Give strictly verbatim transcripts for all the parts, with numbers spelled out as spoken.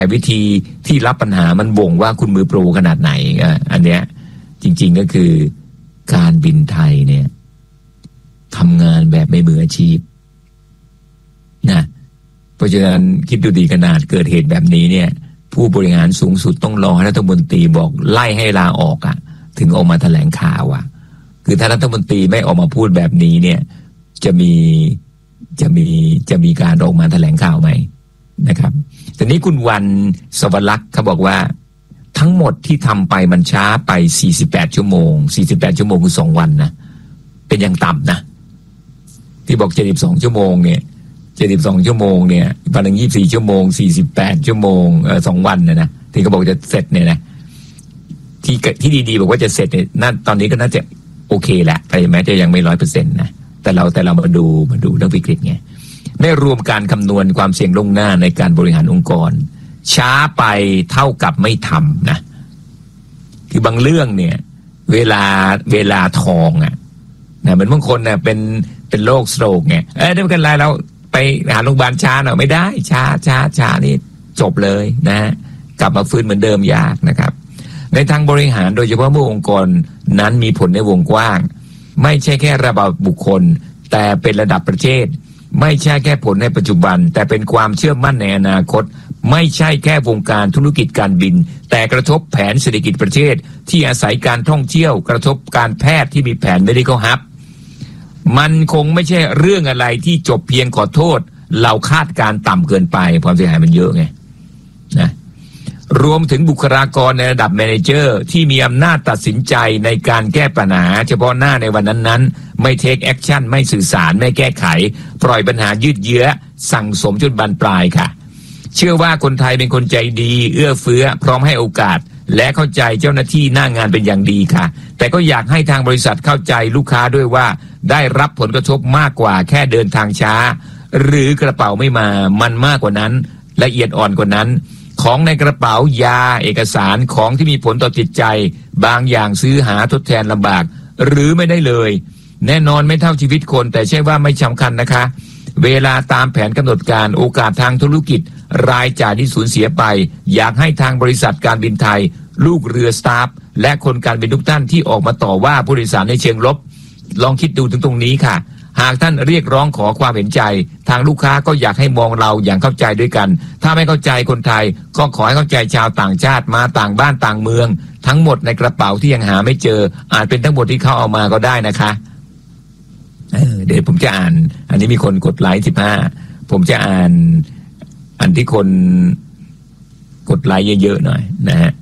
วิธีที่รับปัญหามันบ่งว่าคุณมือโปรขนาดไหนอ่ะอันเนี้ยจริงๆก็คือการบินไทยเนี่ยทำงานแบบไม่มืออาชีพนะเพราะฉะนั้นคิดดูดีขนาดเกิดเหตุแบบนี้เนี่ยผู้บริหารสูงสุดต้องรอให้รัฐมนตรีบอกไล่ให้ลาออกอ่ะถึงออกมาแถลงข่าวอ่ะคือถ้ารัฐมนตรีไม่ออกมาพูดแบบนี้เนี่ยจะมีจะมีจะมีการออกมาแถลงข่าวไหมนะครับแต่นี้คุณวันสวรักษ์เขาบอกว่าทั้งหมดที่ทำไปมันช้าไปสี่สิบแปดชั่วโมงสี่สิบแปดชั่วโมงคือสองวันนะเป็นอย่างต่ำนะที่บอกเจ็ดสิบสองชั่วโมงเนี่ยเจ็ดสิบสองชั่วโมงเนี่ยวันหนึ่งยี่สิบสี่ชั่วโมงสี่สิบแปดชั่วโมงเออสองวันนะนะที่เขาบอกจะเสร็จเนี่ยนะที่ที่ดีๆบอกว่าจะเสร็จเนี่ยน่าตอนนี้ก็น่าจะโอเคแหละแต่แม้จะยังไม่ร้อยเปอร์เซ็นต์นะแต่เราแต่เรามาดูมาดูเรื่องวิกฤตไงไม่รวมการคำนวณความเสี่ยงล่วงหน้าในการบริหารองค์กรช้าไปเท่ากับไม่ทำนะคือบางเรื่องเนี่ยเวลาเวลาทองอ่ะนะเหมือนบางคนเนี่ยเป็นเป็นโรคสโตรกไงเอ้ยไม่เป็นไรเราไปหาโรงพยาบาลช้าหน่อยไม่ได้ช้าช้าช้านี่จบเลยนะฮะกลับมาฟื้นเหมือนเดิมยากนะครับในทางบริหารโดยเฉพาะเมื่อองค์กรนั้นมีผลในวงกว้างไม่ใช่แค่ระดับบุคคลแต่เป็นระดับประเทศไม่ใช่แค่ผลในปัจจุบันแต่เป็นความเชื่อมั่นในอนาคตไม่ใช่แค่วงการธุรกิจการบินแต่กระทบแผนเศรษฐกิจประเทศที่อาศัยการท่องเที่ยวกระทบการแพทย์ที่มีแผน medical hub มันคงไม่ใช่เรื่องอะไรที่จบเพียงขอโทษเราคาดการต่ำเกินไปความเสียหายมันเยอะไงนะรวมถึงบุคลากรในระดับแมเนเจอร์ที่มีอำนาจตัดสินใจในการแก้ปัญหาเฉพาะหน้าในวันนั้นๆไม่เทคแอคชั่นไม่สื่อสารไม่แก้ไขปล่อยปัญหายืดเยื้อสั่งสมจนบานปลายค่ะเชื่อว่าคนไทยเป็นคนใจดีเอื้อเฟื้อพร้อมให้โอกาสและเข้าใจเจ้าหน้าที่หน้างานเป็นอย่างดีค่ะแต่ก็อยากให้ทางบริษัทเข้าใจลูกค้าด้วยว่าได้รับผลกระทบมากกว่าแค่เดินทางช้าหรือกระเป๋าไม่มามันมากกว่านั้นละเอียดอ่อนกว่านั้นของในกระเป๋ายาเอกสารของที่มีผลต่อจิตใจบางอย่างซื้อหาทดแทนลำบากหรือไม่ได้เลยแน่นอนไม่เท่าชีวิตคนแต่ใช่ว่าไม่สำคัญนะคะเวลาตามแผนกำหนดการโอกาสทางธุรกิจรายจ่ายที่สูญเสียไปอยากให้ทางบริษัทการบินไทยลูกเรือสตาฟและคนการบินทุกท่านที่ออกมาต่อว่าผู้โดยสารในเชิงลบลองคิดดูถึงตรงนี้ค่ะหากท่านเรียกร้องขอความเห็นใจทางลูกค้าก็อยากให้มองเราอย่างเข้าใจด้วยกันถ้าไม่เข้าใจคนไทยก็ขอให้เข้าใจชาวต่างชาติมาต่างบ้านต่างเมืองทั้งหมดในกระเป๋าที่ยังหาไม่เจออาจเป็นทั้งหมดที่เขาเอามาก็ได้นะคะเออเดี๋ยวผมจะอ่านอันนี้มีคนกดไลค์สิบห้าผมจะอ่านอันที่คนกดไลค์เยอะๆหน่อยนะฮะ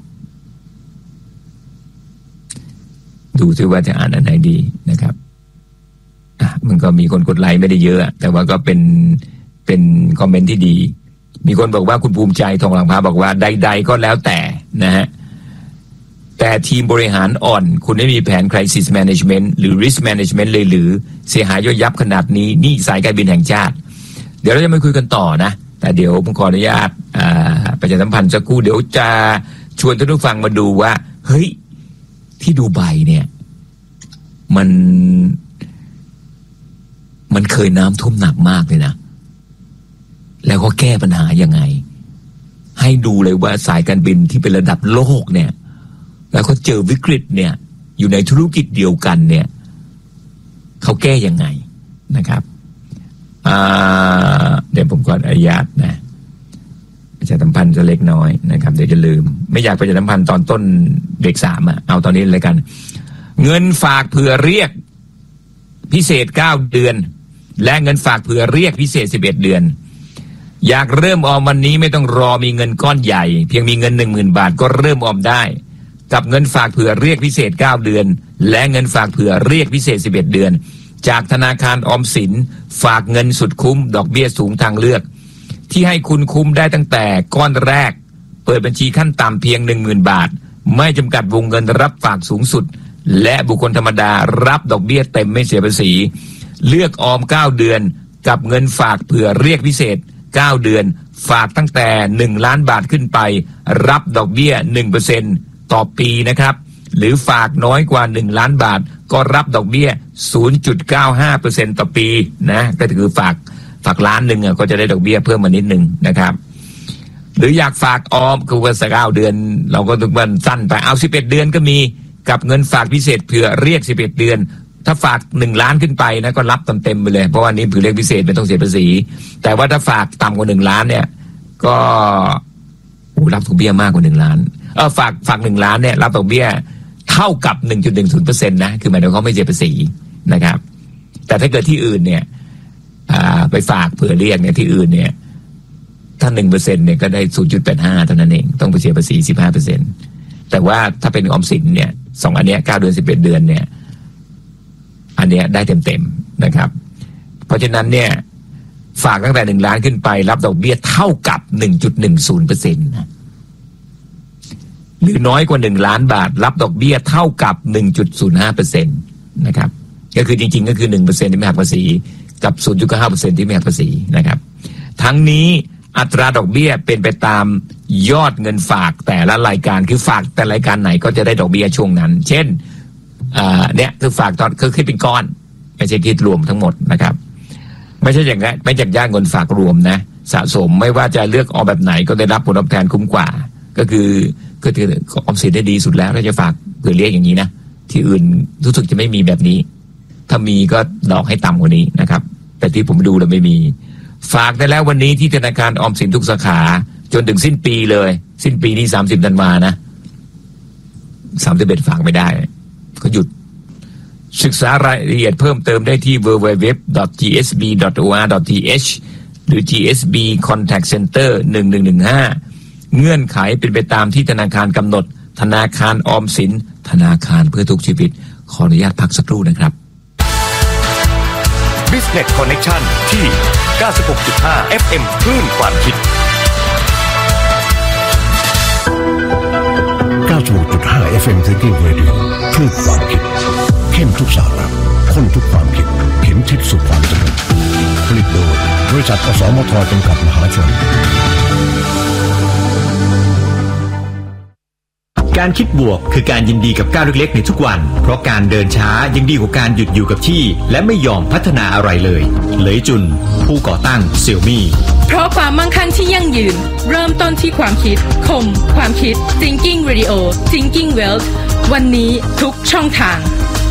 ดูซิว่าจะอ่านอันไหนดีนะครับมันก็มีคนกดไลค์ไม่ได้เยอะแต่ว่าก็เป็นเป็นคอมเมนต์ที่ดีมีคนบอกว่าคุณภูมิใจทองหลังพาบอกว่าใดๆก็แล้วแต่นะฮะแต่ทีมบริหารอ่อนคุณไม่มีแผน crisis management หรือ risk management เลยหรือเสียหายย่อยยับขนาดนี้นี่สายการบินแห่งชาติเดี๋ยวเราจะมาคุยกันต่อนะแต่เดี๋ยวผมขออนุญาตประชาสัมพันธ์สักครู่เดี๋ยวจะชวนท่านผู้ฟังมาดูว่าเฮ้ยที่ดูไบเนี่ยมันมันเคยน้ำท่วมหนักมากเลยนะแล้วก็แก้ปัญหายังไงให้ดูเลยว่าสายการบินที่เป็นระดับโลกเนี่ยแล้วก็เจอวิกฤตเนี่ยอยู่ในธุรกิจเดียวกันเนี่ยเขาแก้ยังไงนะครับเดี๋ยวผมขออนุญาตนะประชาสัมพันธ์จะเล็กน้อยนะครับเดี๋ยวจะลืมไม่อยากประชาสัมพันธ์ตอนต้นเบรกสามอ่ะเอาตอนนี้เลยกันเงินฝากเผื่อเรียกพิเศษเก้าเดือนและเงินฝากเผื่อเรียกพิเศษสิบเอ็ดเดือนอยากเริ่มออมวันนี้ไม่ต้องรอมีเงินก้อนใหญ่เพียงมีเงิน หนึ่งหมื่น บาทก็เริ่มออมได้กับเงินฝากเผื่อเรียกพิเศษเก้าเดือนและเงินฝากเผื่อเรียกพิเศษสิบเอ็ดเดือนจากธนาคารออมสินฝากเงินสุดคุ้มดอกเบี้ยสูงทางเลือกที่ให้คุณคุ้มได้ตั้งแต่ก้อนแรกเปิดบัญชีขั้นต่ำเพียง หนึ่งหมื่น บาทไม่จำกัดวงเงินรับฝากสูงสุดและบุคคลธรรมดารับดอกเบี้ยเต็มไม่เสียภาษีเลือกออมเก้าเดือนกับเงินฝากเผื่อเรียกพิเศษเก้าเดือนฝากตั้งแต่หนึ่งล้านบาทขึ้นไปรับดอกเบี้ย หนึ่งเปอร์เซ็นต์ ต่อปีนะครับหรือฝากน้อยกว่าหนึ่งล้านบาทก็รับดอกเบี้ย ศูนย์จุดเก้าห้าเปอร์เซ็นต์ ต่อปีนะก็คือฝากฝากล้านหนึ่งก็จะได้ดอกเบี้ยเพิ่มมานิดนึงนะครับหรืออยากฝากออมคือว่าสักเก้าเดือนเราก็ต้องมันสั้นไปเอาสิบเอ็ดเดือนก็มีกับเงินฝากพิเศษเผื่อเรียกสิบเอ็ดเดือนถ้าฝากหนึ่งล้านขึ้นไปนะก็รับเต็มๆไปเลยเพราะว่านี้เผื่อเรียกพิเศษไม่ต้องเสียภาษีแต่ว่าถ้าฝากต่ำกว่าหนึ่งล้านเนี่ยก็รับดอกเบี้ยมากกว่าหนึ่งล้านเออฝากฝากหนึ่งล้านเนี่ยรับดอกเบี้ยเท่ากับ หนึ่งจุดหนึ่งศูนย์เปอร์เซ็นต์ นะคือหมายถึงเขาไม่เสียภาษีนะครับแต่ถ้าเกิดที่อื่นเนี่ยไปฝากเผื่อเรียกเนี่ยที่อื่นเนี่ยถ้า หนึ่งเปอร์เซ็นต์ เนี่ยก็ได้ ศูนย์จุดแปดห้า เท่านั้นเองต้องไปเสียภาษี สิบห้าเปอร์เซ็นต์ แต่ว่าถ้าเป็นออมสินเนี่ยสองอันเนี้ยเก้าเดือนสิบเอ็ดเดือนเนี่ยอันเนี้ยได้เต็มๆนะครับเพราะฉะนั้นเนี่ยฝากตั้งแต่หนึ่งล้านขึ้นไปรับดอกเบี้ยเท่ากับ หนึ่งจุดหนึ่งศูนย์เปอร์เซ็นต์ นะหรือน้อยกว่าหนึ่งล้านบาทรับดอกเบี้ยเท่ากับ หนึ่งจุดศูนย์ห้าเปอร์เซ็นต์ นะครับก็คือจริงๆก็คือ หนึ่งเปอร์เซ็นต์ ที่ไม่หักภาษีกับ ศูนย์จุดห้าเปอร์เซ็นต์ ที่ไม่หักภาษีนะครับทั้งนี้อัตราดอกเบี้ยเป็นไปตามยอดเงินฝากแต่ละรายการคือฝากแต่รายการไหนก็จะได้ดอกเบี้ยช่วงนั้นเช่นอ่าเนี่ยคือฝากตอนคือคิดเป็นก้อนไม่ใช่คิดรวมทั้งหมดนะครับไม่ใช่อย่างนั้นไม่จากย่างเงินฝากรวมนะสะสมไม่ว่าจะเลือกออมแบบไหนก็ได้รับผลตอบแทนคุ้มกว่าก็คือก็คือออมสินได้ดีสุดแล้วถ้าจะฝากเผื่อเรียกอย่างนี้นะที่อื่นรู้สึกจะไม่มีแบบนี้ถ้ามีก็ดอกให้ต่ำกว่านี้นะครับแต่ที่ผมดูแล้วไม่มีฝากได้แล้ววันนี้ที่ธนาคารออมสินทุกสาขาจนถึงสิ้นปีเลยสิ้นปีนี้สามสิบธันวานะสามสิบเอ็ดฝากไม่ได้ก็หยุดศึกษารายละเอียดเพิ่มเติมได้ที่ ดับเบิลยู ดับเบิลยู ดับเบิลยู ดอท ที เอส บี ดอท โอ อาร์ ดอท ที เอช หรือ ที เอส บี Contact Center หนึ่งหนึ่งหนึ่งห้าเงื่อนไขเป็นไปตามที่ธนาคารกำหนดธนาคารออมสินธนาคารเพื่อทุกชีวิตขออนุญาตพักสักครู่นะครับ Business Connection ที่ เก้าสิบหกจุดห้า เอฟ เอ็ม คลื่นความคิดเก้าสิบหกจุดห้า เอฟ เอ็ม Thinking Radio คลื่นความคิดเข้มทุกสาระข้นทุกความคิดเข็มทิศสู่ความสำเร็จผลิตโดยบริษัทอสมทจำกัดมหาชนการคิดบวกคือการยินดีกับก้าวเล็กๆในทุกวันเพราะการเดินช้ายังดีกว่าการหยุดอยู่กับที่และไม่ยอมพัฒนาอะไรเลยเหลยจุนผู้ก่อตั้งเซี่ยมี่เพราะความมั่งคั่งที่ยั่งยืนเริ่มต้นที่ความคิดคมความคิด Thinking Radio Thinking Wealth วันนี้ทุกช่องทาง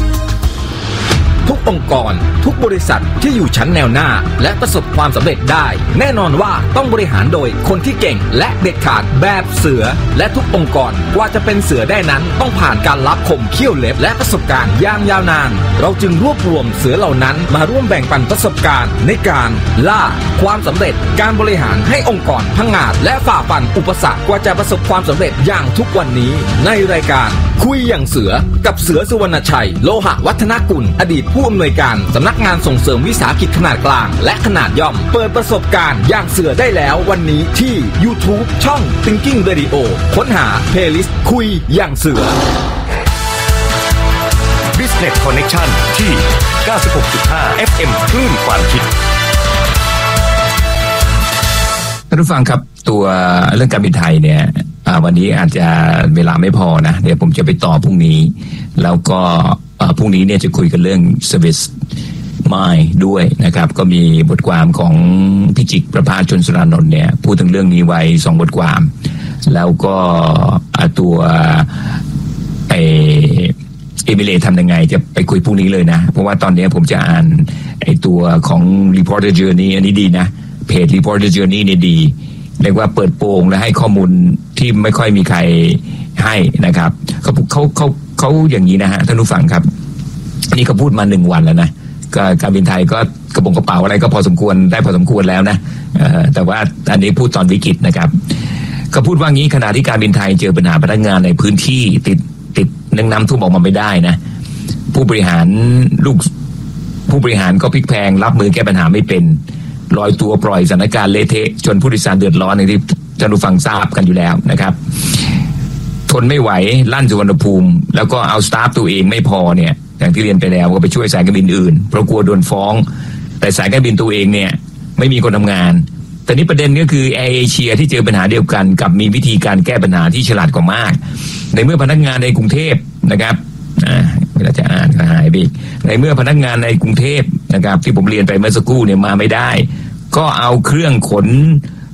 ทุกองค์กรทุกบริษัทที่อยู่ชั้นแนวหน้าและประสบความสำเร็จได้แน่นอนว่าต้องบริหารโดยคนที่เก่งและเด็ดขาดแบบเสือและทุกองค์กรกว่าจะเป็นเสือได้นั้นต้องผ่านการลับคมเขี้ยวเล็บและประสบการณ์อย่างยาวนานเราจึงรวบรวมเสือเหล่านั้นมาร่วมแบ่งปันประสบการณ์ในการล่าความสำเร็จการบริหารให้องค์กรพังงาดและฝ่าฟันอุปสรรคกว่าจะประสบความสำเร็จอย่างทุกวันนี้ในรายการคุยอย่างเสือกับเสือสุวรรณชัยโลหะวัฒนกุลอดีตผู้อำนวยการสำนักงานส่งเสริมวิสาหกิจขนาดกลางและขนาดย่อมเปิดประสบการณ์อย่างเสือได้แล้ววันนี้ที่ YouTube ช่อง Thinking Radio ค้นหา Playlist คุยอย่างเสือ Business Connection ที่ เก้าสิบหกจุดห้า เอฟ เอ็ม คลื่นความคิดท่านผู้ฟังครับตัวเรื่องการบินไทยเนี่ยวันนี้อาจจะเวลาไม่พอนะเดี๋ยวผมจะไปต่อพรุ่งนี้แล้วก็พรุ่งนี้เนี่ยจะคุยกันเรื่อง Service Mind ด้วยนะครับก็มีบทความของพิจิกประภาสชนสุรานนท์เนี่ยพูดถึงเรื่องนี้ไว้สองบทความแล้วก็ตัวไอเอมิเลทำยังไงจะไปคุยพรุ่งนี้เลยนะเพราะว่าตอนนี้ผมจะอ่านไอตัวของ Reporter Journey อันนี้ดีนะเพจ Reporter Journey เนี่ยดีเรียกว่าเปิดโปงและให้ข้อมูลที่ไม่ค่อยมีใครให้นะครับเขาเขาเขาเขาอย่างนี้นะฮะท่านผู้ฟังครับนี่เขาพูดมาหนึ่งวันแล้วนะก็การบินไทยก็กระโปรงกระเป๋าอะไรก็พอสมควรได้พอสมควรแล้วนะแต่ว่าอันนี้พูดตอนวิกฤตนะครับเขาพูดว่างี้ขณะที่การบินไทยเจอปัญหาพนักงานในพื้นที่ติดติดนึ่งน้ำท่วมออกมาไม่ได้นะผู้บริหารลูกผู้บริหารก็พลิกแพงรับมือแก้ปัญหาไม่เป็นลอยตัวปล่อยสถานการณ์เละเทะจนผู้โดยสารเดือดร้อนอย่างที่ท่านผู้ฟังทราบกันอยู่แล้วนะครับทนไม่ไหวลั่นสุวรรณภูมิแล้วก็เอาสตาฟตัวเองไม่พอเนี่ยอย่างที่เรียนไปแล้วก็ไปช่วยสายการบินอื่นเพราะกลัวโดนฟ้องแต่สายการบินตัวเองเนี่ยไม่มีคนทำงานแต่นี้ประเด็นก็คือแอร์เอเชียที่เจอปัญหาเดียวกันกับมีวิธีการแก้ปัญหาที่ฉลาดกว่ามากในเมื่อพนักงานในกรุงเทพนะครับอ่าเวลาจะอ่านก็หายไปในเมื่อพนักงานในกรุงเทพนะครับที่ผมเรียนไปเมื่อสักครู่เนี่ยมาไม่ได้ก็เอาเครื่องขน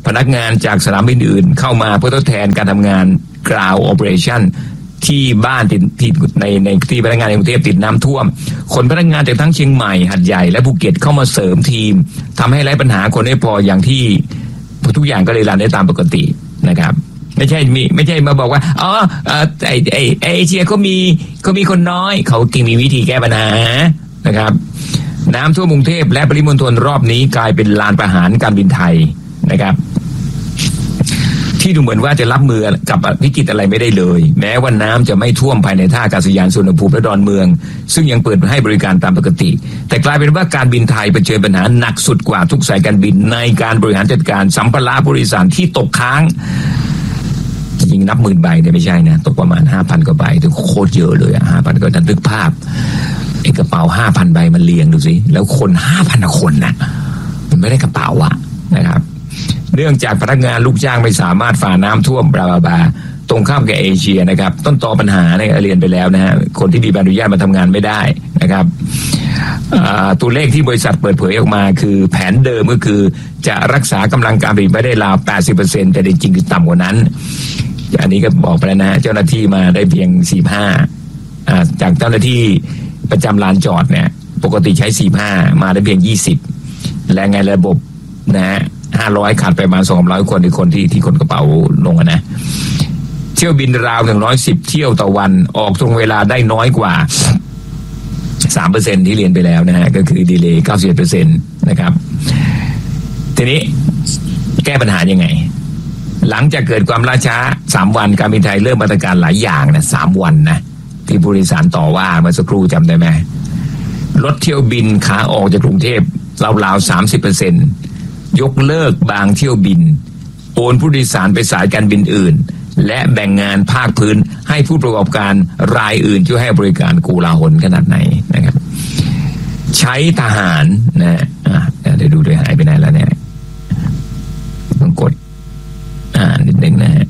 พนักงานจากสนามบินอื่นเข้ามาเพื่อทดแทนการทำงาน ground operation ที่บ้านติดที่ในในที่พนักงานในกรุงเทพติดน้ำท่วมคนพนักงานจากทั้งเชียงใหม่หัดใหญ่และภูเก็ตเข้ามาเสริมทีมทำให้ไร้ปัญหาคนไม่พออย่างที่ทุกอย่างก็เลยรันได้ตามปกตินะครับไม่ใช่มีไม่ใช่มาบอกว่าอ๋อไอไอไอเอเชียเขามีเขามีคนน้อยเขาจริงมีวิธีแก้ปัญหานะครับน้ำท่วมกรุงเทพและปริมณฑลรอบนี้กลายเป็นลานประหารการบินไทยนะครับที่ดูเหมือนว่าจะรับมือกับวิกฤตอะไรไม่ได้เลยแม้ว่าน้ำจะไม่ท่วมภายในท่าอากาศยานสุวรรณภูมิและดอนเมืองซึ่งยังเปิดให้บริการตามปกติแต่กลายเป็นว่าการบินไทยเผชิญปัญหาหนักสุดกว่าทุกสายการบินในการบริหารจัดการสัมภาระผู้โดยสารที่ตกค้างจริงๆนับหมื่นใบเนี่ยไม่ใช่นะตกประมาณ ห้าพัน กว่าใบถึงโคตรเยอะเลยอ่ะ ห้าพัน กว่านั้นนึกภาพไอ้กระเป๋า ห้าพัน ใบมันเรียงดูสิแล้วคน ห้าพัน คนน่ะมันไม่ได้กระเป๋าอ่ะนะครับเนื่องจากพนักงานลูกจ้างไม่สามารถฝ่าน้ำท่วมบลาบลาบลาตรงข้ามกับเอเชียนะครับต้นตอปัญหาเนี่ยเรียนไปแล้วนะฮะคนที่มีใบอนุญาตมาทำงานไม่ได้นะครับตัวเลขที่บริษัทเปิดเผยออกมาคือแผนเดิมก็คือจะรักษากำลังการผลิตไว้ได้ราว แปดสิบเปอร์เซ็นต์ แต่จริงๆคือต่ำกว่านั้นอันนี้ก็บอกไปแล้วนะเจ้าหน้าที่มาได้เพียงสี่สิบห้าอ่าจากเจ้าหน้าที่ประจำลานจอดเนี่ยปกติใช้สี่สิบห้ามาได้เพียงยี่สิบแรงงานระบบนะฮะห้าร้อยขาดไปประมาณสองร้อยคนในคนที่ที่คนกระเป๋าลงนะเที่ยวบินราวหนึ่งร้อยสิบเที่ยวต่อวันออกตรงเวลาได้น้อยกว่า สามเปอร์เซ็นต์ ที่เรียนไปแล้วนะฮะก็คือดีเลย์ เก้าสิบเอ็ดเปอร์เซ็นต์ นะครับทีนี้แก้ปัญหายังไงหลังจากเกิดความล่าช้าสามวันการบินไทยเริ่มมาตรการหลายอย่างนะสามวันนะที่ผู้โดยสารต่อว่าเมื่อสักครู่จำได้ไหมลดเที่ยวบินขาออกจากกรุงเทพราวๆ สามสิบเปอร์เซ็นต์ ยกเลิกบางเที่ยวบินโอนผู้โดยสารไปสายการบินอื่นและแบ่งงานภาคพื้นให้ผู้ประกอบการรายอื่นช่วยให้บริการกูลาหลขนาดไหนนะครับใช้ทหารนะอ่ะเดี๋ยวดูด้วยหายไปไหนแล้วเนี่ยต้องกดอ่านิดนึงนะฮะ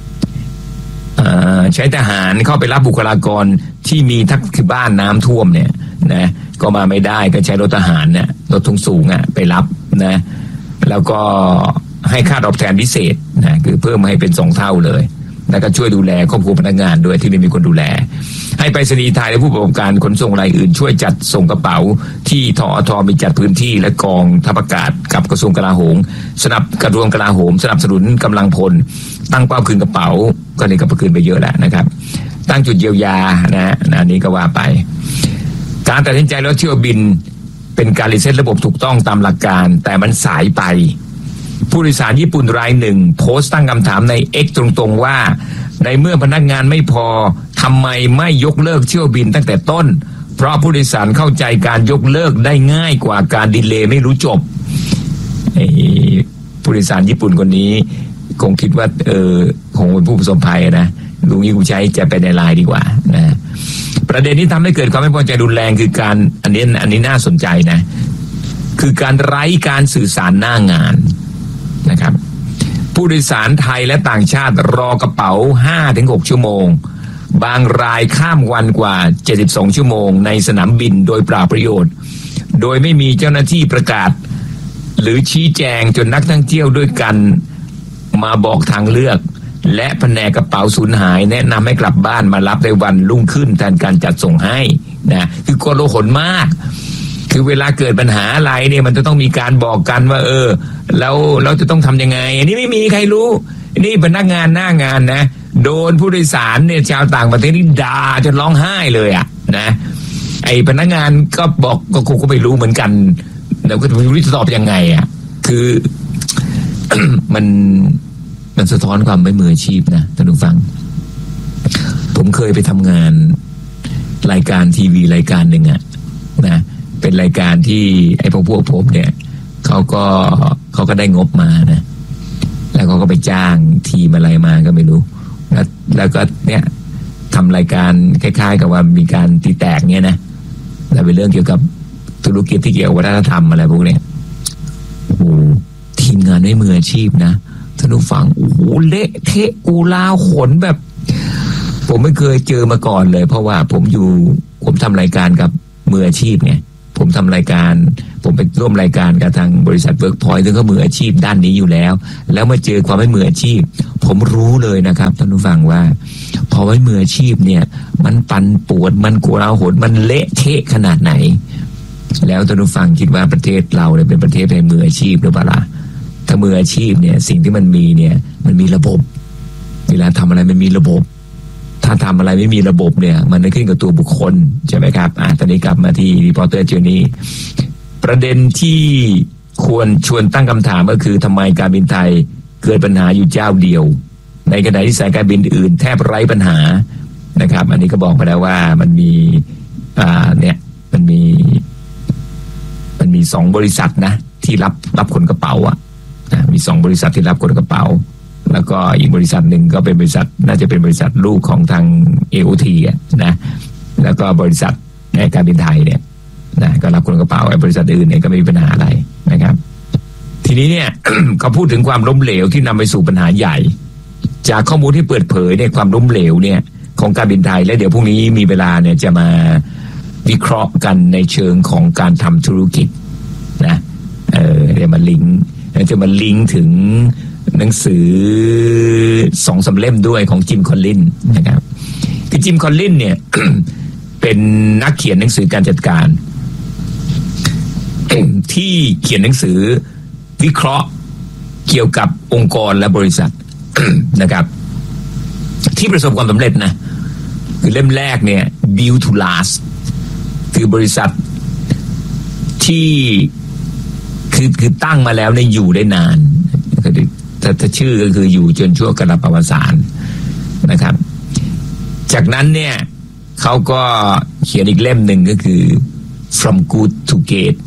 ใช้ทหารเข้าไปรับบุคลากรที่มีทักคือบ้านน้ำท่วมเนี่ยนะก็มาไม่ได้ก็ใช้รถทหารเนี่ยรถทุ่งสูงอ่ะไปรับนะแล้วก็ให้ค่าตอบแทนพิเศษนะคือเพิ่มให้เป็นสองเท่าเลยแล้วก็ช่วยดูแลครอบครัวพนักงานด้วยที่ไม่มีคนดูแลให้ไปรษณีย์ไทยและผู้ประกอบการขนส่งรายอื่นช่วยจัดส่งกระเป๋าที่ทอทมีจัดพื้นที่และกองทัพอากาศกับกระทรวงกลาโหมสนับกระทรวงกลาโหมสนับสนุนกำลังพลตั้งเป้าคืนกระเป๋าก็นี่ก็คืนไปเยอะแล้วนะครับตั้งจุดเยียวยานะอันนี้ก็ว่าไปการตัดสินใจลดเที่ยวบินเป็นการรีเซ็ตระบบถูกต้องตามหลักการแต่มันสายไปผู้โดยสารญี่ปุ่นรายหนึ่งโพสต์ตั้งคำถามใน X ตรงๆว่าในเมื่อพนักงานไม่พอทำไมไม่ยกเลิกเที่ยวบินตั้งแต่ต้นเพราะผู้โดยสารเข้าใจการยกเลิกได้ง่ายกว่าการดีเลย์ไม่รู้จบผู้โดยสารญี่ปุ่นคนนี้คงคิดว่าเออคงเป็นผู้ประสบภัยนะลุงนี้กูใช้จะไปในไลน์ดีกว่านะประเด็นนี้ทำให้เกิดความไม่พอใจรุนแรงคือการอันนี้อันนี้น่าสนใจนะคือการไร้การสื่อสารหน้างานนะครับผู้โดยสารไทยและต่างชาติรอกระเป๋า ห้าถึงหก ชั่วโมงบางรายข้ามวันกว่าเจ็ดสิบสองชั่วโมงในสนามบินโดยเปล่าประโยชน์โดยไม่มีเจ้าหน้าที่ประกาศหรือชี้แจงจนนักท่องเที่ยวด้วยกันมาบอกทางเลือกและแผนกกระเป๋าสูญหายแนะนำให้กลับบ้านมารับในวันรุ่งขึ้นแทนการจัดส่งให้นะคือโกลาหลมากคือเวลาเกิดปัญหาอะไรเนี่ยมันจะต้องมีการบอกกันว่าเออเราเราจะต้องทำยังไงอันนี้ไม่มีใครรู้นี่พนักงานหน้างานนะโดนผู้โดยสารเนี่ยชาวต่างประเทศนี่ด่าจนร้องไห้เลยอ่ะนะไอ้พนักงานก็บอกก็คงก็ไม่รู้เหมือนกันแล้วก็ไม่รู้จะตอบยังไงอ่ะคือ มันมันสะท้อนความไม่มืออาชีพนะท่านผู้ฟังผมเคยไปทำงานรายการทีวีรายการหนึ่งอ่ะนะเป็นรายการที่ไอ้พวกพวกผมเนี่ยเขาก็เขาก็ได้งบมานะแล้วเขาก็ไปจ้างทีมอะไรมาก็ไม่รู้แล้วแล้วก็เนี่ยทำรายการคล้ายๆกับว่ามีการตีแตกเนี่ยนะแล้วเป็นเรื่องเกี่ยวกับธุรกิจที่เกี่ยวกับวัฒนธรรมอะไรพวกเนี้ยโอ้โหทีมงานไม่มืออาชีพนะท่านผู้ฟังโอ้โหเละเทะกูลาขนแบบผมไม่เคยเจอมาก่อนเลยเพราะว่าผมอยู่ผมทำรายการกับมืออาชีพไงผมทำรายการผมไปร่วมรายการกับทางบริษัท Workpoint ซึ่งเขามืออาชีพด้านนี้อยู่แล้วแล้วมาเจอความไม่มืออาชีพผมรู้เลยนะครับท่านผู้ฟังว่าพอไม่มืออาชีพเนี่ยมันปั่นป่วนมันโกลาหลมันเละเทะขนาดไหนแล้วท่านผู้ฟังคิดว่าประเทศเราเนี่ยเป็นประเทศแห่งมืออาชีพหรือเปล่าล่ะถ้ามืออาชีพเนี่ยสิ่งที่มันมีเนี่ยมันมีระบบเวลาทำอะไรมันมีระบบถ้าทำอะไรไม่มีระบบเนี่ยมันไม่ขึ้นกับตัวบุคคลใช่ไหมครับอ่ะตอนนี้กลับมาที่ Reporter Journey ประเด็นที่ควรชวนตั้งคำถามก็คือทำไมการบินไทยเกิดปัญหาอยู่เจ้าเดียวในขณะที่สายการบินอื่นแทบไร้ปัญหานะครับอันนี้ก็บอกไปแล้วว่ามันมีอ่าเนี่ยมันมีมันมีสองบริษัทนะที่รับรับคนกระเป๋าอ่ะมีสองบริษัทที่รับคนกระเป๋าแล้วก็อีกบริษัทหนึ่งก็เป็นบริษัทน่าจะเป็นบริษัทลูกของทาง เอ โอ ที อ่ะนะแล้วก็บริษัทในการบินไทยเนี่ยนะก็รับคนกระเป๋าไอ้บริษัทอื่นเนี่ยก็ไม่มีปัญหาอะไรนะครับทีนี้เนี่ย เขาพูดถึงความล้มเหลวที่นำไปสู่ปัญหาใหญ่จากข้อมูลที่เปิดเผยเนี่ยความล้มเหลวเนี่ยของการบินไทยและเดี๋ยวพรุ่งนี้มีเวลาเนี่ยจะมาวิเคราะห์กันในเชิงของการทำธุรกิจนะเออเดี๋ยวมาลิงก์จะมาลิงก์ถึงหนังสือสองสามเล่มด้วยของจิมคอลลินนะครับคือจิมคอลลินเนี่ย เป็นนักเขียนหนังสือการจัดการ ที่เขียนหนังสือวิเคราะห์เกี่ยวกับองค์กรและบริษัท นะครับที่ประสบความสำเร็จนะคือเล่มแรกเนี่ย Build to Last คือบริษัทที่คือคือตั้งมาแล้วเนี่ยอยู่ได้นานถ้าถ้าชื่อก็คืออยู่จนชั่วกาลปวสานนะครับจากนั้นเนี่ยเขาก็เขียนอีกเล่มหนึ่งก็คือ From Good to Great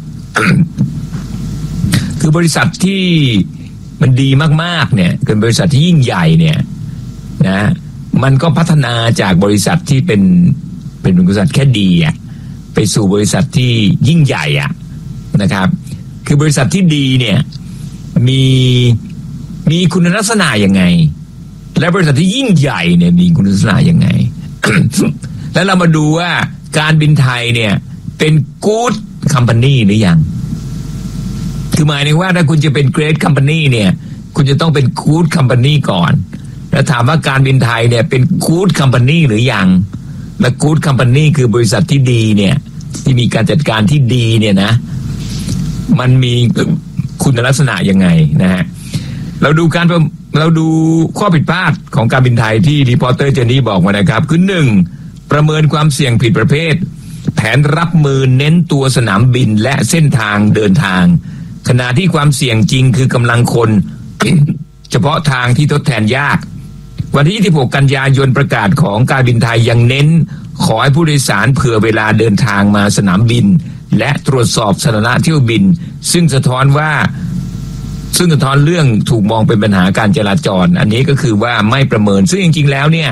คือบริษัทที่มันดีมากๆเนี่ยเป็นบริษัทที่ยิ่งใหญ่เนี่ยนะมันก็พัฒนาจากบริษัทที่เป็นเป็นบริษัทแค่ดีอ่ะไปสู่บริษัทที่ยิ่งใหญ่อ่ะนะครับคือบริษัทที่ดีเนี่ยมีมีคุณลักษณะยังไงและบริษัทที่ยิ่งใหญ่เนี่ยมีคุณลักษณะยังไง แล้วเรามาดูว่าการบินไทยเนี่ยเป็น good company หรือยังคือหมายถึงว่าถ้าคุณจะเป็น great company เนี่ยคุณจะต้องเป็น good company ก่อนแล้วถามว่าการบินไทยเนี่ยเป็น good company หรือยังและ good company คือบริษัทที่ดีเนี่ยที่มีการจัดการที่ดีเนี่ยนะมันมีคุณลักษณะยังไงนะฮะเราดูการเราดูข้อผิดพลาดของการบินไทยที่ Reporter Journey บอกมานะครับคือหนึ่งประเมินความเสี่ยงผิดประเภทแผนรับมือเน้นตัวสนามบินและเส้นทางเดินทางขณะที่ความเสี่ยงจริงคือกำลังคน เฉพาะทางที่ทดแทนยากวันที่ยี่สิบหกกันยายนประกาศของการบินไทยยังเน้นขอให้ผู้โดยสารเผื่อเวลาเดินทางมาสนามบินและตรวจสอบสถานะเที่ยวบินซึ่งสะท้อนว่าซึ่งสะท้อนเรื่องถูกมองเป็นปัญหาการจราจรอันนี้ก็คือว่าไม่ประเมินซึ่งจริงๆแล้วเนี่ย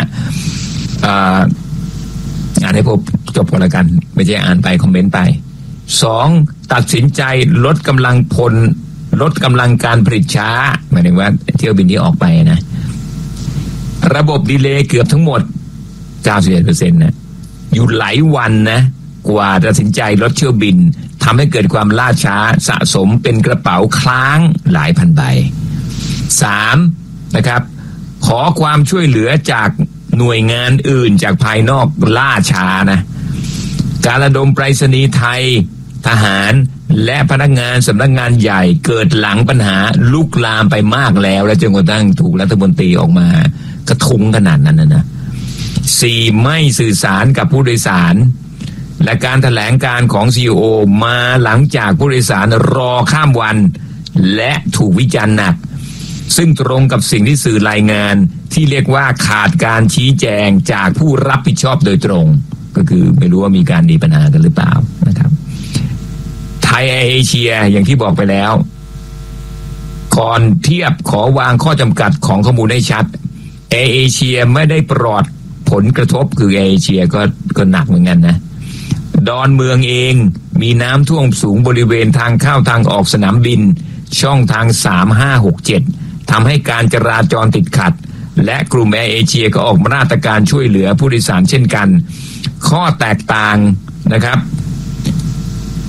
อ่านให้ผมจบก่อนละกันไม่ใช่อ่านไปคอมเมนต์ไปสองตัดสินใจลดกำลังพลลดกำลังการผลิตช้าหมายถึงว่าเที่ยวบินที่ออกไปนะระบบดีเลย์เกือบทั้งหมด เก้าสิบเอ็ดเปอร์เซ็นต์ นะอยู่หลายวันนะกว่าตัดสินใจลดเที่ยวบินทำให้เกิดความล่าช้าสะสมเป็นกระเป๋าค้างหลายพันใบสามนะครับขอความช่วยเหลือจากหน่วยงานอื่นจากภายนอกล่าช้านะการระดมไปรษณีย์ไทยทหารและพนักงานสำนักงานใหญ่เกิดหลังปัญหาลุกลามไปมากแล้วและจนกระทั่งถูกรัฐมนตรีออกมากระทุ้งขนาดนั้นนะนะสี่ไม่สื่อสารกับผู้โดยสารและการแถลงการของ ซี อี โอ มาหลังจากผู้โดยสารรอข้ามวันและถูกวิจารณ์หนักซึ่งตรงกับสิ่งที่สื่อรายงานที่เรียกว่าขาดการชี้แจงจากผู้รับผิดชอบโดยตรงก็คือไม่รู้ว่ามีการมีปัญหากันหรือเปล่านะครับไทยแอร์เอเชียอย่างที่บอกไปแล้วก่อนเทียบขอวางข้อจำกัดของข้อมูลให้ชัดแอร์เอเชียไม่ได้ปลอดผลกระทบคือแอร์เอเชียก็ก็หนักเหมือนกันนะดอนเมืองเองมีน้ำท่วมสูงบริเวณทางเข้าทางออกสนามบินช่องทางสาม ห้า หก เจ็ดทำให้การจราจรติดขัดและกลุ่มแอร์เอเชียก็ออกมาตรการช่วยเหลือผู้โดยสารเช่นกันข้อแตกต่างนะครับ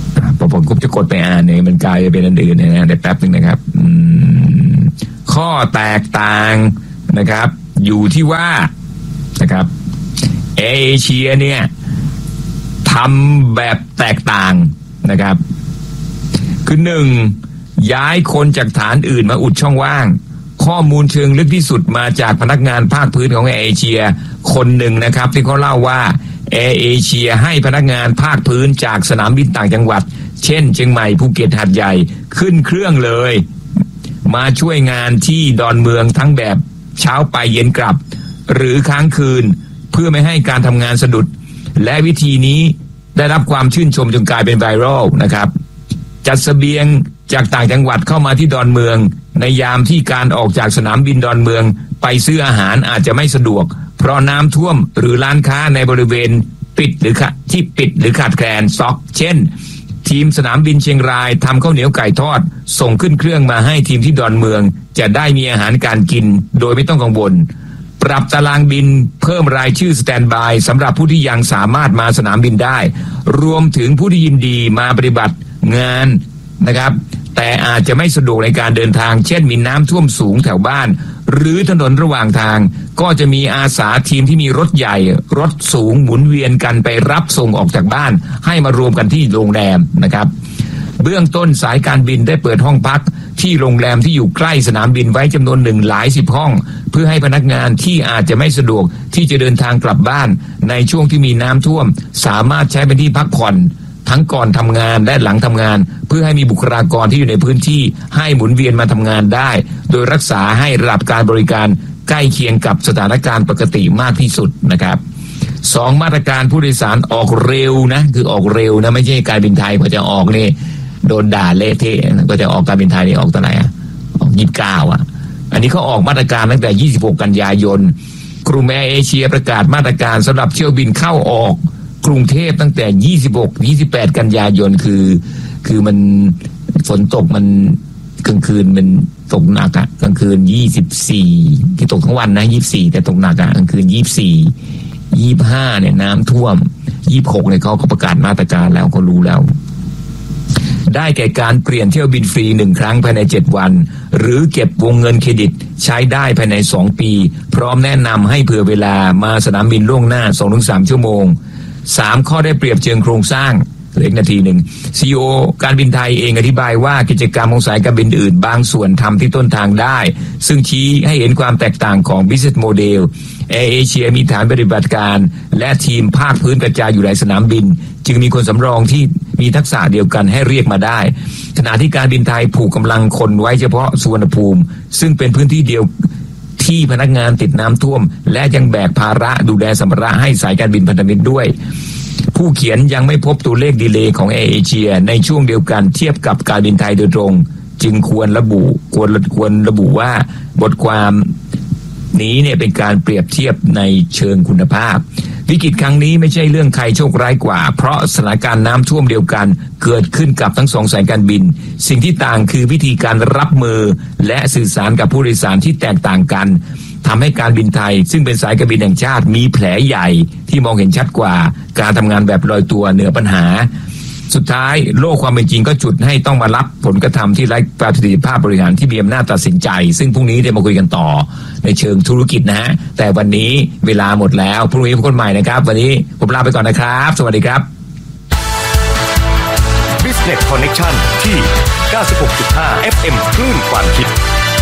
ผมก็จะกดไปอ่านเนี่ยมันกลายจะเป็นอันอื่นนะเดี๋ยวแป๊บนึงนะครับข้อแตกต่างนะครับอยู่ที่ว่านะครับเอเชียเนี่ยทำแบบแตกต่างนะครับคือหนึ่งย้ายคนจากฐานอื่นมาอุดช่องว่างข้อมูลเชิงลึกที่สุดมาจากพนักงานภาคพื้นของแอร์เอเชียคนหนึ่งนะครับที่เขาเล่าว่าแอร์เอเชียให้พนักงานภาคพื้นจากสนามบินต่างจังหวัดเช่นเชียงใหม่ภูเก็ตหาดใหญ่ขึ้นเครื่องเลยมาช่วยงานที่ดอนเมืองทั้งแบบเช้าไปเย็นกลับหรือค้างคืนเพื่อไม่ให้การทำงานสะดุดและวิธีนี้ได้รับความชื่นชมจนกลายเป็นไวรัลนะครับจัดเสบียงจากต่างจังหวัดเข้ามาที่ดอนเมืองในยามที่การออกจากสนามบินดอนเมืองไปซื้ออาหารอาจจะไม่สะดวกเพราะน้ำท่วมหรือร้านค้าในบริเวณปิดหรือที่ปิดหรือขาดแคลนสต็อกเช่นทีมสนามบินเชียงรายทำข้าวเหนียวไก่ทอดส่งขึ้นเครื่องมาให้ทีมที่ดอนเมืองจะได้มีอาหารการกินโดยไม่ต้องกังวลปรับตารางบินเพิ่มรายชื่อสแตนด์บายสำหรับผู้ที่ยังสามารถมาสนามบินได้รวมถึงผู้ที่ยินดีมาปฏิบัติงานนะครับแต่อาจจะไม่สะดวกในการเดินทางเช่นมีน้ำท่วมสูงแถวบ้านหรือถนนระหว่างทางก็จะมีอาสาทีมที่มีรถใหญ่รถสูงหมุนเวียนกันไปรับส่งออกจากบ้านให้มารวมกันที่โรงแรมนะครับเบื้องต้นสายการบินได้เปิดห้องพักที่โรงแรมที่อยู่ใกล้สนามบินไว้จำนวนหนึ่งหลายสิบห้องเพื่อให้พนักงานที่อาจจะไม่สะดวกที่จะเดินทางกลับบ้านในช่วงที่มีน้ำท่วมสามารถใช้เป็นที่พักผ่อนทั้งก่อนทำงานและหลังทำงานเพื่อให้มีบุคลากรที่อยู่ในพื้นที่ให้หมุนเวียนมาทำงานได้โดยรักษาให้ระดับการบริการใกล้เคียงกับสถานการณ์ปกติมากที่สุดนะครับสองมาตรการผู้โดยสารออกเร็วนะคือออกเร็วนะไม่ใช่การบินไทยพอจะออกนี่โดนด่าเละเทะก็จะออกการบินไทยนี่ออกตอนไหนอ่ะออกยี่สิบเก้าอ่ะอันนี้เขาออกมาตรการตั้งแต่ยี่สิบหกกันยายนกลุ่มแอร์เอเชียประกาศมาตรการสำหรับเที่ยวบินเข้าออกกรุงเทพตั้งแต่ยี่สิบหก ยี่สิบแปดกันยายนคือคือมันฝนตกมันกลางคืนมันตกหนักอ่ะกลางคืนยี่สิบสี่ที่ตกทั้งวันนะยี่สิบสี่แต่ตกหนักอ่ะกลางคืนยี่สิบสี่ ยี่สิบห้าเนี่ยน้ำท่วมยี่สิบหกเนี่ยเขาก็ประกาศมาตรการแล้วก็รู้แล้วได้แก่การเปลี่ยนเที่ยวบินฟรีหนึ่งครั้งภายในเจ็ดวันหรือเก็บวงเงินเครดิตใช้ได้ภายในสองปีพร้อมแนะนำให้เผื่อเวลามาสนามบินล่วงหน้า สองถึงสาม ชั่วโมงสามข้อได้เปรียบเชิงโครงสร้างเหลืออีกนาทีหนึ่ง ซี อี โอ การบินไทยเองอธิบายว่ากิจกรรมของสายการบินอื่นบางส่วนทำที่ต้นทางได้ซึ่งชี้ให้เห็นความแตกต่างของ Business Model แอร์เอเชียมีฐานปฏิบัติการและทีมภาคพื้นกระจายอยู่หลายสนามบินจึงมีคนสำรองที่มีทักษะเดียวกันให้เรียกมาได้ขณะที่การบินไทยผูกกำลังคนไว้เฉพาะสุวรรณภูมิซึ่งเป็นพื้นที่เดียวที่พนักงานติดน้ำท่วมและยังแบกภาระดูแลสัมภาระให้สายการบินพันธมิตรด้วยผู้เขียนยังไม่พบตัวเลขดีเลย์ของแอร์เอเชียในช่วงเดียวกันเทียบกับการบินไทยโดยตรงจึงควรระบุควรควรระบุว่าบทความนี้เนี่ยเป็นการเปรียบเทียบในเชิงคุณภาพวิกฤตครั้งนี้ไม่ใช่เรื่องใครโชคร้ายกว่าเพราะสถานการณ์น้ำท่วมเดียวกันเกิดขึ้นกับทั้งสองสายการบินสิ่งที่ต่างคือวิธีการรับมือและสื่อสารกับผู้โดยสารที่แตกต่างกันทำให้การบินไทยซึ่งเป็นสายการบินแห่งชาติมีแผลใหญ่ที่มองเห็นชัดกว่าการทำงานแบบลอยตัวเหนือปัญหาสุดท้ายโลกความเป็นจริงก็จุดให้ต้องมารับผลกระทำที่ไร้ประสิทธิภาพบริหารที่มีอำนาจตัดสินใจซึ่งพรุ่งนี้จะมาคุยกันต่อในเชิงธุรกิจนะฮะแต่วันนี้เวลาหมดแล้วพรุ่งนี้พบกันใหม่นะครับวันนี้ผมลาไปก่อนนะครับสวัสดีครับ Business Connection ที่ เก้าสิบหกจุดห้า เอฟ เอ็ม คลื่นความคิด